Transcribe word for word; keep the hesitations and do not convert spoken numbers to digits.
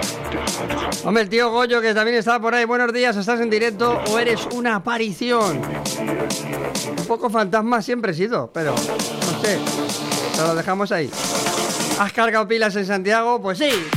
Hombre, el tío Goyo, que también está por ahí. Buenos días, ¿estás en directo o eres una aparición? Un poco fantasma siempre he sido, pero no sé. Te lo dejamos ahí. ¿Has cargado pilas en Santiago? Pues sí.